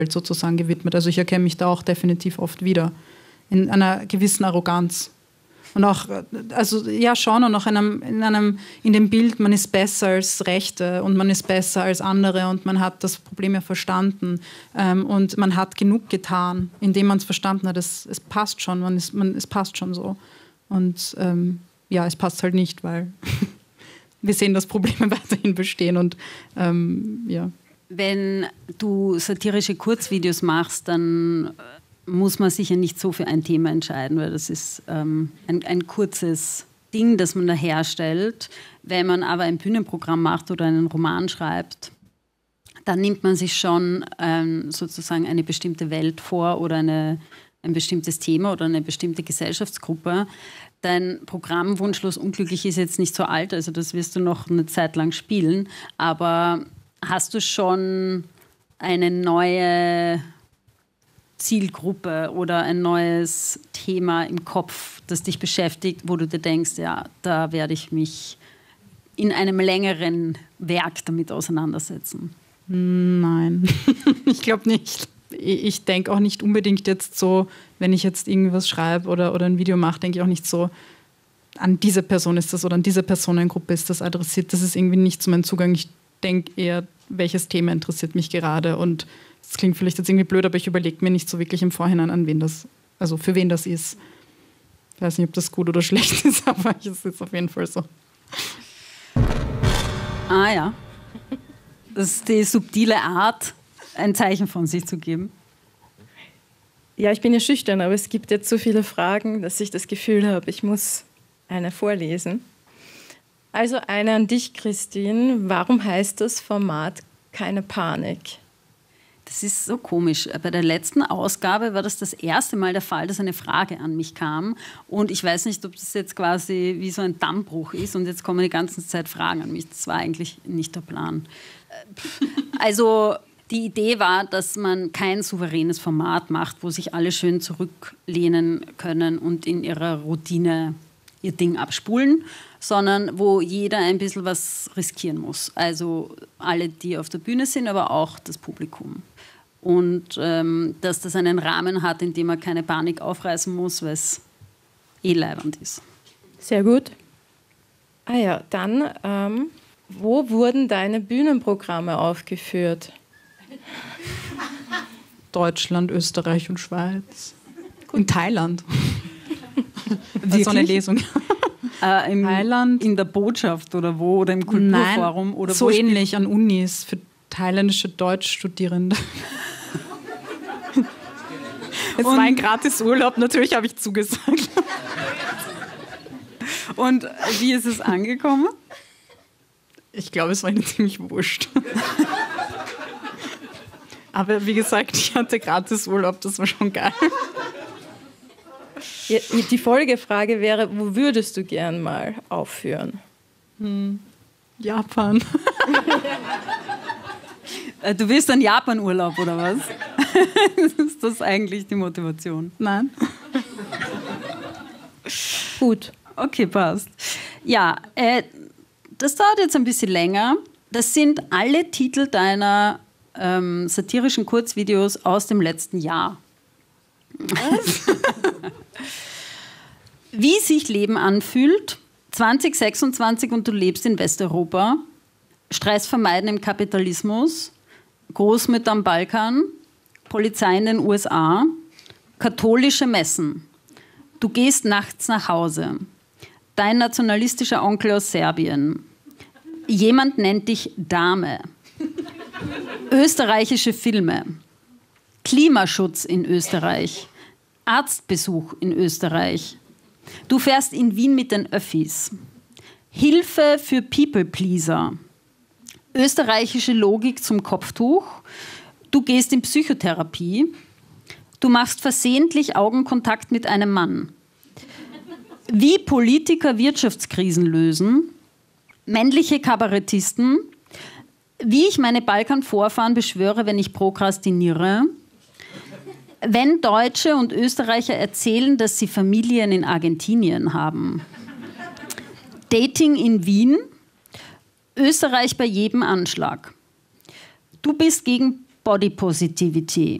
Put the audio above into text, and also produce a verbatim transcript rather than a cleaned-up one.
sozusagen gewidmet. Also ich erkenne mich da auch definitiv oft wieder in einer gewissen Arroganz. Und auch, also ja schon, und auch in einem, in einem, in dem Bild, man ist besser als Rechte und man ist besser als andere und man hat das Problem ja verstanden ähm, und man hat genug getan, indem man es verstanden hat, es, es passt schon, man ist, man, es passt schon so. Und ähm, ja, es passt halt nicht, weil wir sehen, dass Probleme weiterhin bestehen und ähm, ja. Wenn du satirische Kurzvideos machst, dann muss man sich ja nicht so für ein Thema entscheiden, weil das ist ähm, ein, ein kurzes Ding, das man da herstellt. Wenn man aber ein Bühnenprogramm macht oder einen Roman schreibt, dann nimmt man sich schon ähm, sozusagen eine bestimmte Welt vor oder eine, ein bestimmtes Thema oder eine bestimmte Gesellschaftsgruppe. Dein Programm Wunschlos unglücklich ist jetzt nicht so alt, also das wirst du noch eine Zeit lang spielen, aber hast du schon eine neue Zielgruppe oder ein neues Thema im Kopf, das dich beschäftigt, wo du dir denkst, ja, da werde ich mich in einem längeren Werk damit auseinandersetzen? Nein, ich glaube nicht. Ich denke auch nicht unbedingt jetzt so, wenn ich jetzt irgendwas schreibe oder, oder ein Video mache, denke ich auch nicht so, an diese Person ist das oder an diese Personengruppe ist das adressiert. Das ist irgendwie nicht so mein Zugang. Ich denke eher, welches Thema interessiert mich gerade und das klingt vielleicht jetzt irgendwie blöd, aber ich überlege mir nicht so wirklich im Vorhinein, an wen das, also für wen das ist. Ich weiß nicht, ob das gut oder schlecht ist, aber es ist auf jeden Fall so. Ah ja. Das ist die subtile Art, ein Zeichen von sich zu geben. Ja, ich bin ja schüchtern, aber es gibt jetzt so viele Fragen, dass ich das Gefühl habe, ich muss eine vorlesen. Also eine an dich, Christine. Warum heißt das Format Keine Panik? Das ist so komisch. Bei der letzten Ausgabe war das das erste Mal der Fall, dass eine Frage an mich kam. Und ich weiß nicht, ob das jetzt quasi wie so ein Dammbruch ist und jetzt kommen die ganze Zeit Fragen an mich. Das war eigentlich nicht der Plan. Also die Idee war, dass man kein souveränes Format macht, wo sich alle schön zurücklehnen können und in ihrer Routine ihr Ding abspulen, sondern wo jeder ein bisschen was riskieren muss. Also alle, die auf der Bühne sind, aber auch das Publikum. Und ähm, dass das einen Rahmen hat, in dem man keine Panik aufreißen muss, weil es eh leibernd ist. Sehr gut. Ah ja, dann, ähm, wo wurden deine Bühnenprogramme aufgeführt? Deutschland, Österreich und Schweiz. In Thailand. Wie so eine Lesung. Äh, im, Thailand? In der Botschaft oder wo? Oder im Kulturforum? Nein, oder so wo ähnlich an Unis für thailändische Deutschstudierende. Es war ein gratis Urlaub, natürlich habe ich zugesagt. Und wie ist es angekommen? Ich glaube, es war ihnen ziemlich wurscht. Aber wie gesagt, ich hatte gratis Urlaub, das war schon geil. Ja, die Folgefrage wäre, wo würdest du gern mal aufführen? Hm. Japan. Du willst einen Japan-Urlaub, oder was? Ist das eigentlich die Motivation? Nein. Gut. Okay, passt. Ja, äh, das dauert jetzt ein bisschen länger. Das sind alle Titel deiner ähm, satirischen Kurzvideos aus dem letzten Jahr. Was? Wie sich Leben anfühlt, zwanzig sechsundzwanzig und du lebst in Westeuropa, Stress vermeiden im Kapitalismus, Großmütter am Balkan, Polizei in den U S A, katholische Messen, du gehst nachts nach Hause, dein nationalistischer Onkel aus Serbien, jemand nennt dich Dame, österreichische Filme, Klimaschutz in Österreich, Arztbesuch in Österreich, du fährst in Wien mit den Öffis, Hilfe für People-Pleaser, österreichische Logik zum Kopftuch, du gehst in Psychotherapie, du machst versehentlich Augenkontakt mit einem Mann, wie Politiker Wirtschaftskrisen lösen, männliche Kabarettisten, wie ich meine Balkanvorfahren beschwöre, wenn ich prokrastiniere, wenn Deutsche und Österreicher erzählen, dass sie Familien in Argentinien haben, Dating in Wien, Österreich bei jedem Anschlag. Du bist gegen Body Positivity.